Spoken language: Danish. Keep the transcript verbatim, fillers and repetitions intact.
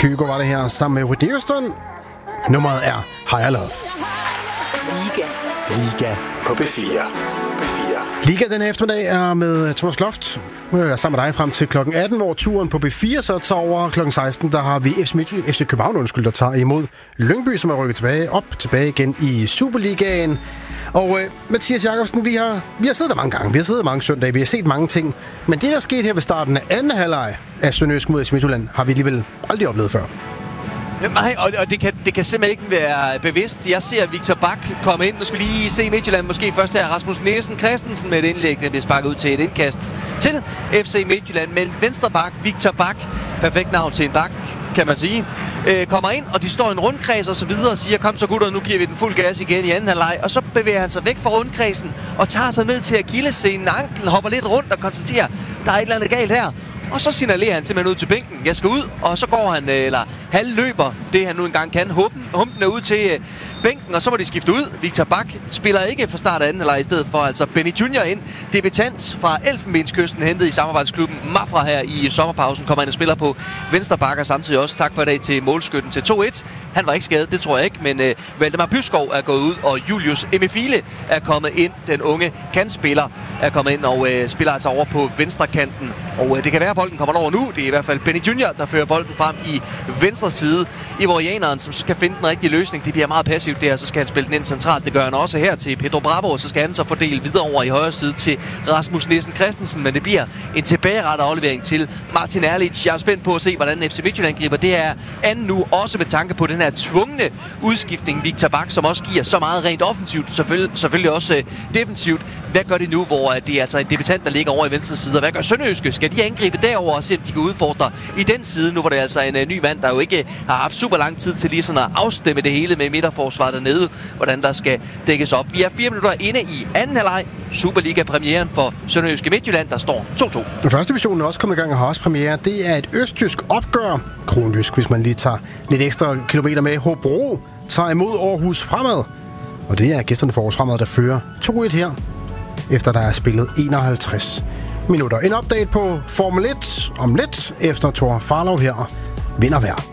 Kygo var det her sammen med Whitney Houston. Nummeret er Higher Love. Liga. Liga på B fire. B fire. Liga den eftermiddag er med Thomas Loft. Nu er jeg sammen med dig frem til klokken atten, hvor turen på B fire så tager over. Klokken seksten, der har vi F C, Midtjylland, F C København, undskyld, der tager imod Lyngby, som er rykket tilbage op, tilbage igen i Superligaen. Og øh, Mathias Jakobsen, vi har, vi har siddet der mange gange, vi har siddet mange søndage, vi har set mange ting. Men det, der skete her ved starten af anden halvleg af Sønderjysk mod F C Midtjylland, har vi alligevel aldrig oplevet før. Nej, og, og det, kan, det kan simpelthen ikke være bevidst. Jeg ser Victor Bak komme ind. Nu skal vi lige se Midtjylland. Måske først her Rasmus Nielsen Christensen med et indlæg, der bliver sparket ud til et indkast til F C Midtjylland. Men venstre bak, Victor Bak, perfekt navn til en bak, kan man sige, øh, kommer ind, og de står i en rundkreds og så videre og siger, kom så gutter, nu giver vi den fuld gas igen i anden halvleg. Og så bevæger han sig væk fra rundkredsen og tager sig ned til akillessenen. Anklen hopper lidt rundt og konstaterer, der er et eller andet galt her. Og så signalerer han simpelthen ud til bænken. Jeg skal ud, og så går han, eller halvløber, det han nu engang kan, humpende ud til øh, bænken, og så må de skifte ud. Victor Bak spiller ikke fra start af anden halvleg i stedet for altså Benny Junior ind. Debutant fra Elfenbenskysten, hentet i samarbejdsklubben Mafra her i sommerpausen, kommer ind og spiller på venstre bak, og samtidig også tak for i dag til målskytten til to et. Han var ikke skadet, det tror jeg ikke, men øh, Valdemar Pyskov er gået ud, og Julius Emifile er kommet ind. Den unge kantspiller er kommet ind og øh, spiller altså over på venstre kanten. Og øh, det kan være, at bolden kommer over nu. Det er i hvert fald Benny Junior, der fører bolden frem i venstre side. Ivorianeren, som skal finde den rigtige løsning. Det bliver meget passivt der, så skal han spille den ind centralt. Det gør han også her til Pedro Bravo, så skal han så fordele videre over i højre side til Rasmus Nielsen Christensen. Men det bliver en tilbagerettet aflevering til Martin Erlich. Jeg er spændt på at se, hvordan F C Midtjylland griber det her anden nu, også med tanke på den her tvungne udskiftning Victor Bak, som også giver så meget rent offensivt, selvfølgelig, selvfølgelig også øh, defensivt. Hvad gør de nu, hvor øh, det er altså en debutant, der ligger over i venstre side? Og hvad gør Sønderjyske? Skal de angribe derover og se, om de kan udfordre i den side, nu hvor det er altså en øh, ny mand, der jo ikke har haft super lang tid til lige sådan at afstemme det hele med midterforsvaret dernede, hvordan der skal dækkes op. Vi er fire minutter inde i anden halvleg. Superliga-premieren for Sønderjyske Midtjylland, der står to to. Den første division er også kommet i gang og har også premiere. Det er et østtysk opgør. Kronjysk, hvis man lige tager lidt ekstra kilometer med. Hobro tager imod Aarhus Fremad. Og det er gæsterne for Aarhus Fremad, der fører to et her, efter der er spillet enoghalvtreds minutter. En update på Formel et om lidt, efter Thor Farlov her vinder hver.